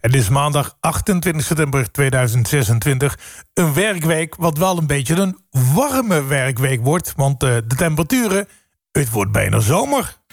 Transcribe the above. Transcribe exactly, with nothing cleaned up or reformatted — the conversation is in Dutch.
Het is maandag achtentwintig september tweeduizend zesentwintig. Een werkweek wat wel een beetje een warme werkweek wordt. Want uh, de temperaturen, het wordt bijna zomer.